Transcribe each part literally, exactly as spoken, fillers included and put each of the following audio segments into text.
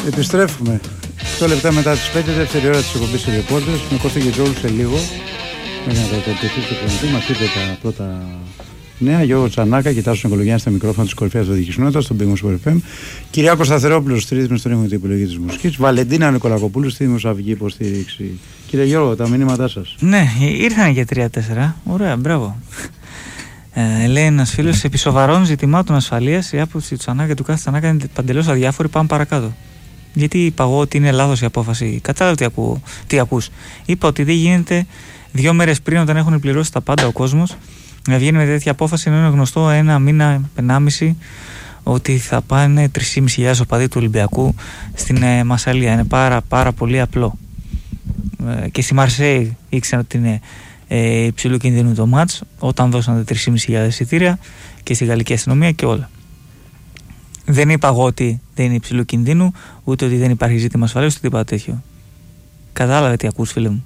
Επιστρέφουμε οκτώ λεπτά μετά τις πέντε, δεύτερη ώρα της εκπομπής Reporters. Με Κώστα Γετζόλου σε λίγο. Μέχρι να τοποθετηθεί στο πλανήτη. Μας πείτε τα πρώτα νέα. Γιώργο Τσανάκα, κοιτάζω στον Κολογιάννη στα μικρόφωνα της κορυφαίας οδηγησνότητας, στον Big Wings εφ εμ. Κυριάκο Σταθερόπουλος, στη ρύθμιση στον ήχο την επιλογή της μουσικής. Βαλεντίνα Νικολακοπούλου, στη δημοσιογραφική υποστήριξη. Κύριε Γιώργο, τα μηνύματά σας. Ναι, ήρθαν και τρία τέσσερα. Ωραία, μπράβο. Ε, λέει ένας φίλος, επί σοβαρών ζητημάτων ασφαλείας η άποψη του Τσανάκα και του κάθε Τσανάκα είναι παντελώς αδιάφορη. Πάμε παρακάτω. Γιατί είπα εγώ ότι είναι λάθος η απόφαση. Κατάλαβα τι, ακού, τι ακούς. Είπα ότι δεν γίνεται δύο μέρες πριν, όταν έχουν πληρώσει τα πάντα ο κόσμος, να βγαίνει με τέτοια απόφαση, ενώ είναι γνωστό ένα μήνα, ενάμιση, ότι θα πάνε τρεις χιλιάδες πεντακόσιοι οπαδοί του Ολυμπιακού στην ε, Μασσαλία. Είναι πάρα, πάρα πολύ απλό. Ε, και στη Μαρσέη ήξερα ότι είναι ε, υψηλού κινδύνου το μάτς, όταν δώσανε τρεις χιλιάδες πεντακόσια εισιτήρια, και στη γαλλική αστυνομία και όλα. Δεν είπα εγώ ότι δεν είναι υψηλού κινδύνου, ούτε ότι δεν υπάρχει ζήτημα ασφαλείας, ούτε τίποτα τέτοιο. Κατάλαβε τι ακούς, φίλε μου.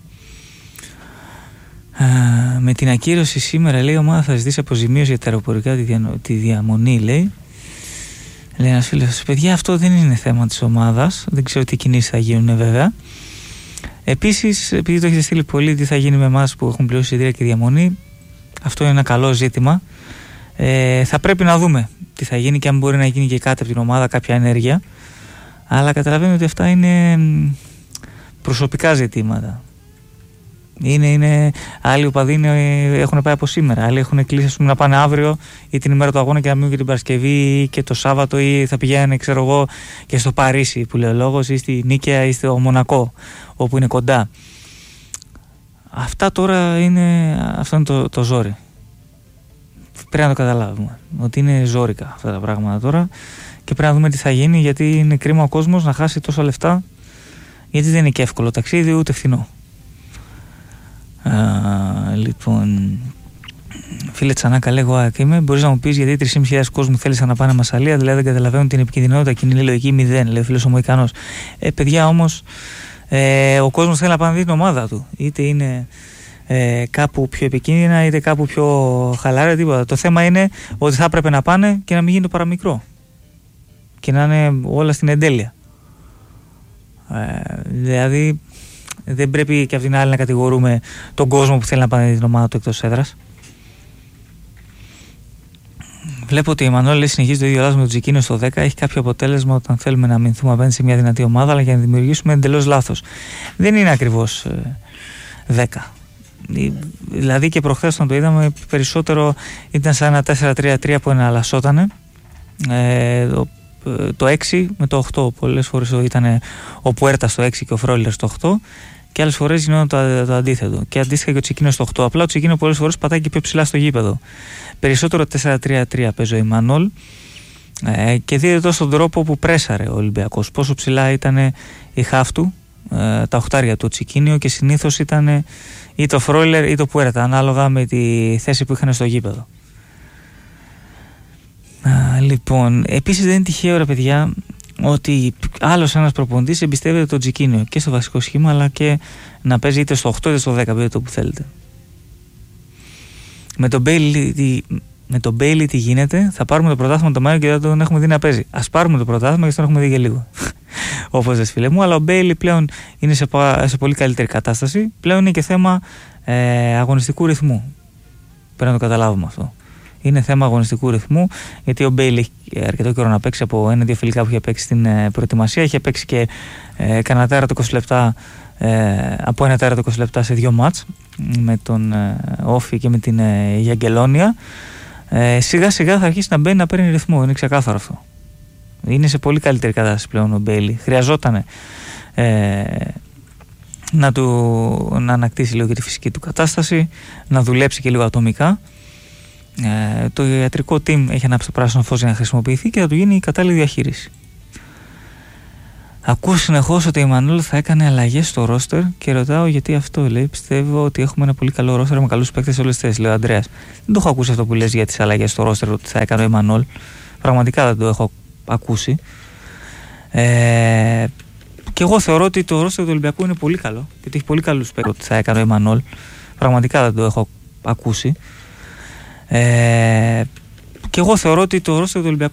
Α, με την ακύρωση σήμερα, λέει, η ομάδα θα ζητήσει αποζημίωση για τα αεροπορικά, τη, δια, τη διαμονή, λέει. Λέει ένας φίλος, παιδιά, αυτό δεν είναι θέμα της ομάδας. Δεν ξέρω τι κινήσεις θα γίνουν, βέβαια. Επίσης, επειδή το έχετε στείλει πολύ, τι θα γίνει με εμάς που έχουν πληρώσει εισιτήρια και διαμονή, αυτό είναι ένα καλό ζήτημα. Ε, θα πρέπει να δούμε τι θα γίνει και αν μπορεί να γίνει και κάτι από την ομάδα, κάποια ενέργεια. Αλλά καταλαβαίνω ότι αυτά είναι προσωπικά ζητήματα. Είναι, είναι, άλλοι οπαδοί είναι, έχουν πάει από σήμερα. Άλλοι έχουν κλείσει πούμε, να πάνε αύριο ή την ημέρα του αγώνα και να μείνουν και την Παρασκευή ή και το Σάββατο, ή θα πηγαίνουν, ξέρω εγώ, και στο Παρίσι που λέει ο λόγος, ή στη Νίκαια ή στο Μονακό, όπου είναι κοντά. Αυτά τώρα είναι, αυτό είναι το, το ζόρι. Πρέπει να το καταλάβουμε ότι είναι ζόρικα αυτά τα πράγματα τώρα και πρέπει να δούμε τι θα γίνει, γιατί είναι κρίμα ο κόσμος να χάσει τόσα λεφτά, γιατί δεν είναι και εύκολο ταξίδι ούτε φθηνό. Α, λοιπόν, φίλε Τσανάκα, λέγω ΑΕΚ είμαι. Μπορείς να μου πεις γιατί τρεις χιλιάδες πεντακόσιοι κόσμου θέλησαν να πάνε Μασσαλία, δηλαδή δεν καταλαβαίνουν την επικινδυνότητα και είναι λογική μηδέν, λέει ο φίλος ο Μοϊκανός. Ε, παιδιά, όμως ε, ο κόσμος θέλει να πάνε να δει την ομάδα του. Είτε είναι ε, κάπου πιο επικίνδυνα, είτε κάπου πιο χαλαρά, τίποτα. Το θέμα είναι ότι θα έπρεπε να πάνε και να μην γίνει το παραμικρό. Και να είναι όλα στην εντέλεια. Ε, δηλαδή. Δεν πρέπει και από την άλλη να κατηγορούμε τον κόσμο που θέλει να πάνε την ομάδα του εκτός έδρας. Βλέπω ότι η Εμμανουέλ συνεχίζει το ίδιο λάθος με τον Τζικίνιο στο δέκα. Έχει κάποιο αποτέλεσμα όταν θέλουμε να αμυνθούμε απέναντι σε μια δυνατή ομάδα, αλλά για να δημιουργήσουμε εντελώς λάθος. Δεν είναι ακριβώς ε, δέκα. Δηλαδή και προχθές όταν το είδαμε, περισσότερο ήταν σαν ένα τέσσερα τρία τρία που εναλλασσότανε. Ε, το, το έξι με το οκτώ. Πολλές φορές ήταν ο Πουέρτα στο έξι και ο Φρόιλερ στο οκτώ. Και άλλες φορές γινόταν το, το αντίθετο. Και αντίστοιχα και ο Τσικίνιο στο οκτώ. Απλά ο Τσικίνιο πολλές φορές πατάει και πιο ψηλά στο γήπεδο. Περισσότερο τέσσερα τρία τρία παίζει ο Ιμανόλ. Ε, και δείτε το στον τρόπο που πρέσαρε ο Ολυμπιακός. Πόσο ψηλά ήταν η χάφ του, ε, τα οχτάρια του Τσικίνιο, και συνήθως ήταν ή το Φρόιλερ ή το Πουέρτα, ανάλογα με τη θέση που είχαν στο γήπεδο. Α, λοιπόν, επίσης δεν είναι τυχαίο, ρε παιδιά, ότι άλλος ένας προπονητής εμπιστεύεται τον Τζικίνιο και στο βασικό σχήμα, αλλά και να παίζει είτε στο οκτώ είτε στο δέκα, πείτε το που θέλετε. Με τον Μπέιλι τι, με τον Μπέιλι τι γίνεται? Θα πάρουμε το πρωτάθλημα το Μάιο και δεν τον έχουμε δει να παίζει. Ας πάρουμε το πρωτάθλημα και τον έχουμε δει και λίγο. Όπως δες, φίλε μου, αλλά ο Μπέιλι πλέον είναι σε, σε πολύ καλύτερη κατάσταση. Πλέον είναι και θέμα ε, αγωνιστικού ρυθμού. Πρέπει να το καταλάβουμε αυτό. Είναι θέμα αγωνιστικού ρυθμού, γιατί ο Μπέιλι έχει αρκετό καιρό να παίξει από ένα-δύο φιλικά που είχε παίξει στην ε, προετοιμασία. Είχε παίξει και ε, κανένα τέρατο είκοσι λεπτά, ε, από ένα τέρατο είκοσι λεπτά σε δύο μάτς με τον ε, Όφη και με την ε, Γιαγκελόνια. Ε, σιγά σιγά θα αρχίσει να μπαίνει, να παίρνει ρυθμό. Είναι ξεκάθαρο αυτό. Είναι σε πολύ καλύτερη κατάσταση πλέον ο Μπέιλι. Χρειαζόταν ε, να, του, να ανακτήσει λίγο και τη φυσική του κατάσταση, να δουλέψει και λίγο ατομικά. Ε, το ιατρικό team έχει ανάψει το πράσινο φως για να χρησιμοποιηθεί και θα του γίνει η κατάλληλη διαχείριση. Ακούω συνεχώς ότι η Μανούλα θα έκανε αλλαγές στο ρόστερ και ρωτάω γιατί αυτό, λέει. Πιστεύω ότι έχουμε ένα πολύ καλό ρόστερ με καλούς παίκτες σε όλες τις θέσεις, λέει ο Ανδρέας. Δεν το έχω ακούσει αυτό που λες για τις αλλαγές στο ρόστερ ότι θα έκανε ο Εμμανουέλ. Πραγματικά δεν το έχω ακούσει. Ε, και εγώ θεωρώ ότι το ρόστερ του Ολυμπιακού είναι πολύ καλό και ότι έχει πολύ καλούς παίκτες ότι θα έκανε ο Εμμανουέλ. Πραγματικά δεν το έχω ακούσει. Ε, και εγώ θεωρώ ότι το ρόστερ του Ολυμπιακού